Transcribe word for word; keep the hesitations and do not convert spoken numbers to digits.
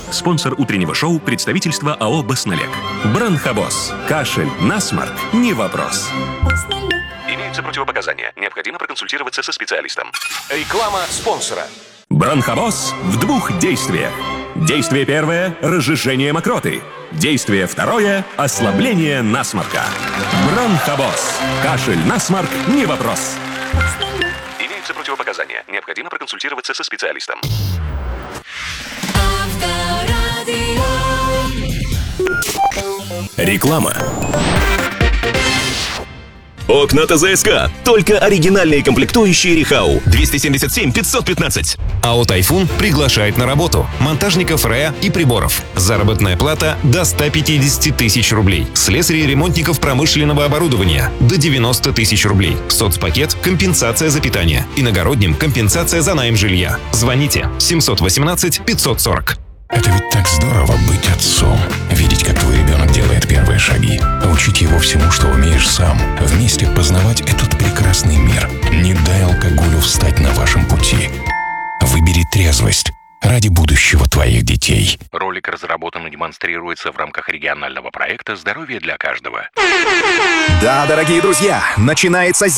Спонсор утреннего шоу — представительство АО «Басналек». Бронхобоз. Кашель, насморк — не вопрос. Имеются противопоказания. Необходимо проконсультироваться со специалистом. Реклама спонсора. Бронхобоз в двух действиях. Действие первое – разжижение мокроты. Действие второе – ослабление насморка. Бронхобоз. Кашель, насморк – не вопрос. Имеются противопоказания. Необходимо проконсультироваться со специалистом. Реклама. Окна ТЗСК. Только оригинальные комплектующие Рихау. двести семьдесят семь пятьсот пятнадцать. АО «Тайфун» приглашает на работу монтажников РЭА и приборов. Заработная плата до ста пятидесяти тысяч рублей. Слесарей и ремонтников промышленного оборудования до девяноста тысяч рублей. Соцпакет – компенсация за питание. Иногородним – компенсация за найм жилья. Звоните семьсот восемнадцать пятьсот сорок. Это ведь так здорово быть отцом. Видеть, как твой ребенок делает первые шаги. Учить его всему, что умеешь сам. Вместе познавать этот прекрасный мир. Не дай алкоголю встать на вашем пути. Выбери трезвость ради будущего твоих детей. Ролик разработан и демонстрируется в рамках регионального проекта «Здоровье для каждого». Да, дорогие друзья, начинается